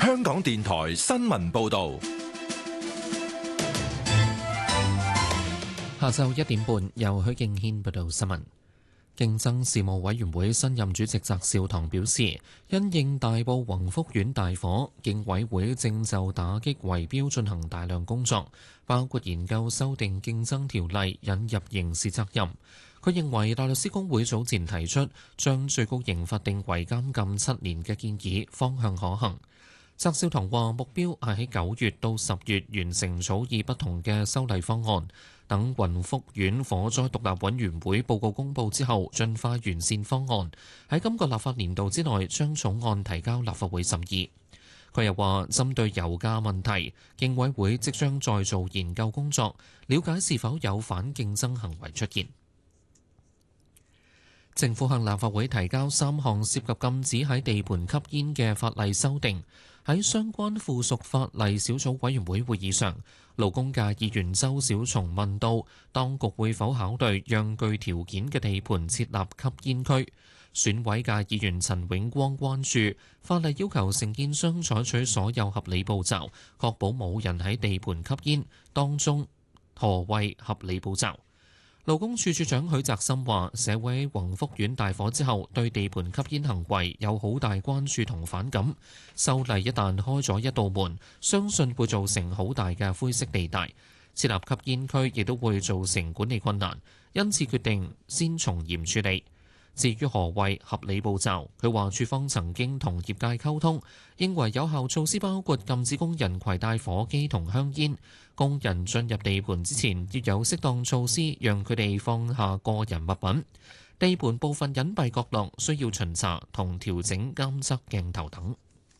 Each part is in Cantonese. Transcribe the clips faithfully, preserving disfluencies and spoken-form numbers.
香港電台新聞報道。 下晝一點半，由許敬軒報道新聞。競爭事務委員會新任主席翟紹唐表示，因應大埔宏福苑大火，競委會正就打擊圍標進行大量工作，包括研究修訂競爭條例，引入刑事責任。佢認為大律師公會早前提出將最高刑罰定為監禁七年嘅建議方向可行。翟紹唐話目標係喺九月到十月完成草擬不同嘅修例方案，等宏福苑火災獨立委員會報告公佈之後，盡快完善方案，喺今個立法年度之內將草案提交立法會審議。佢又話，針對油價問題，競委會即將再做研究工作，了解是否有反競爭行為出現。政府向立法會提交三項涉及禁止喺地盤吸煙嘅法例修訂。喺相關附屬法例小組委員會會議上，勞工界議員周小松問到，當局會否考慮讓具條件嘅地盤設立吸煙區？選委界議員陳永光關注法例要求承建商採取所有合理步驟，確保冇人喺地盤吸煙，當中何謂合理步驟？勞工處處長許澤森話：社會喺宏福苑大火之後，對地盤吸煙行為有好大關注同反感。修例一旦開咗一道門，相信會造成好大嘅灰色地帶。設立吸煙區亦都會造成管理困難，因此決定先從嚴處理。至於何謂合理步驟，佢話處方曾經同業界溝通，認為有效措施包括禁止工人攜帶火機同香煙，工人進入地盤之前要有適當措施，讓佢哋放下個人物品。地盤部分隱蔽角落需要巡查同調整監測鏡頭等。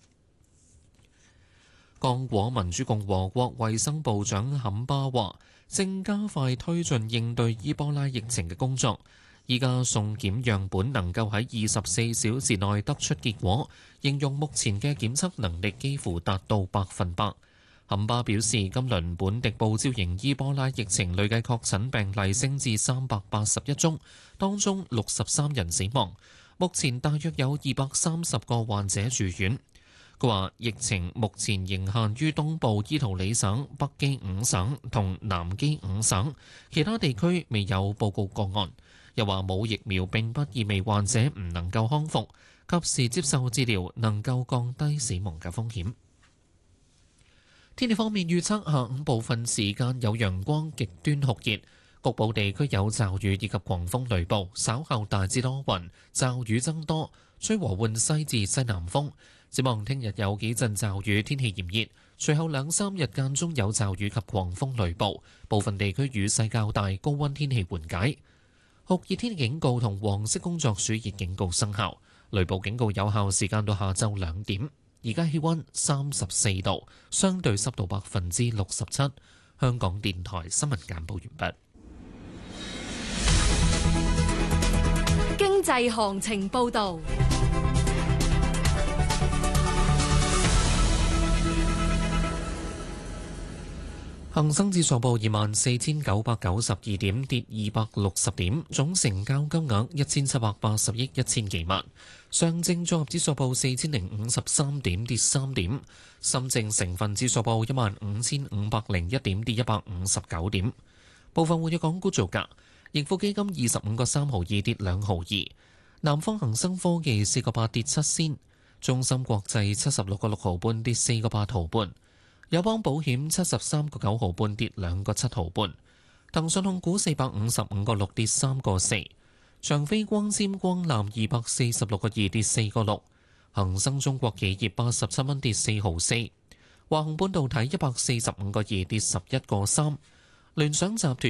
剛果民主共和國衛生部長坎巴話，正加快推進應對伊波拉疫情嘅工作。依家送檢樣本能夠喺二十四小時內得出結果，形容目前嘅檢測能力幾乎達到百分百。坎巴表示，今輪本地報招型伊波拉疫情累計確診病例升至三百八十一宗，當中六十三人死亡。目前大約有二百三十個患者住院。佢話疫情目前仍限於東部伊圖里省、北基五省同南基五省，其他地區未有報告個案。又話冇疫苗並不意味患者唔能夠康復，及時接受治療能夠降低死亡嘅風險。天氣方面預測，下午部分時間有陽光，極端酷熱，局部地區有驟雨以及狂風雷暴，稍後大致多雲，驟雨增多，吹和緩西至西南風。展望聽日有幾陣驟雨，天氣炎熱，隨後兩三日間中有驟雨及狂風雷暴，部分地區雨勢較大，高溫天氣緩解。酷熱天氣警告同黃色工作暑熱警告生效，雷暴警告有效時間到下晝兩點。而家氣溫三十四度，相對濕度百分之六十七。香港電台新聞簡報完畢。經濟行情報導。 恒生指數報二萬四千九百九十二點，跌二百六十點，總成交金額一千七百八十億一千幾萬。上證綜合指數報四千零五十三點，跌三點。深證成分指數報一萬五千五百零一點，跌一百五十九點。部分活躍港股造價，盈富基金二十五個三毫二跌兩毫二，南方恒生科技四個八跌七仙，中芯國際七十六個六毫半跌四個八毫半。友邦保險七十三個九毫半跌兩個七毫半，騰訊控股四百五十五個六跌三個四，長飛光纖光纜二百四十六個二跌四個六，恒生中國企業八十七蚊跌四毫四，華虹半導體一百四十五個二跌十一個三，聯想集團